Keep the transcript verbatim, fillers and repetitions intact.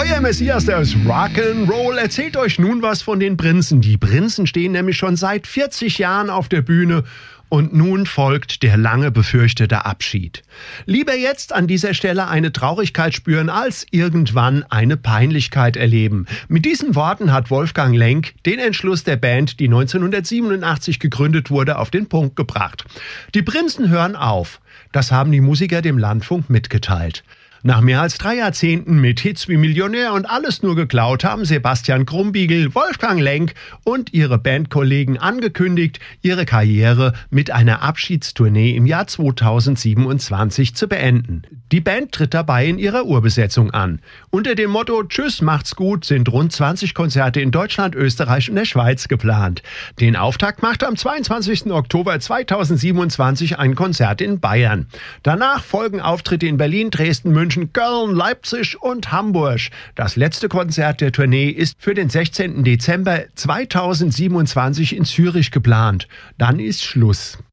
Euer Messias des Rock'n'Roll erzählt euch nun was von den Prinzen. Die Prinzen stehen nämlich schon seit vierzig Jahren auf der Bühne und nun folgt der lange befürchtete Abschied. Lieber jetzt an dieser Stelle eine Traurigkeit spüren, als irgendwann eine Peinlichkeit erleben. Mit diesen Worten hat Wolfgang Lenk den Entschluss der Band, die neunzehnhundertsiebenundachtzig gegründet wurde, auf den Punkt gebracht. Die Prinzen hören auf. Das haben die Musiker dem Landfunk mitgeteilt. Nach mehr als drei Jahrzehnten mit Hits wie Millionär und Alles nur geklaut haben Sebastian Krumbiegel, Wolfgang Lenk und ihre Bandkollegen angekündigt, ihre Karriere mit einer Abschiedstournee im Jahr zweitausendsiebenundzwanzig zu beenden. Die Band tritt dabei in ihrer Urbesetzung an. Unter dem Motto Tschüss, macht's gut sind rund zwanzig Konzerte in Deutschland, Österreich und der Schweiz geplant. Den Auftakt macht am zweiundzwanzigsten Oktober zweitausendsiebenundzwanzig ein Konzert in Bayern. Danach folgen Auftritte in Berlin, Dresden, München, Köln, Leipzig und Hamburg. Das letzte Konzert der Tournee ist für den sechzehnten Dezember zweitausendsiebenundzwanzig in Zürich geplant. Dann ist Schluss.